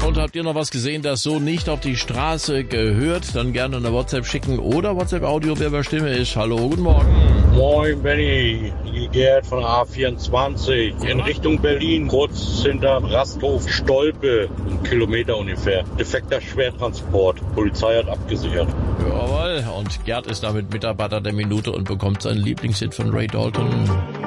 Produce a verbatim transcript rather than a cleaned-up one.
Und habt ihr noch was gesehen, das so nicht auf die Straße gehört? Dann gerne eine WhatsApp schicken oder WhatsApp-Audio, wer bei Stimme ist. Hallo, guten Morgen. Moin Benny, hier Gerd von der A vierundzwanzig in Richtung Berlin, kurz hinter Rasthof Stolpe, ein Kilometer ungefähr. Defekter Schwertransport, Polizei hat abgesichert. Jawohl, und Gerd ist damit Mitarbeiter der Minute und bekommt seinen Lieblingshit von Ray Dalton.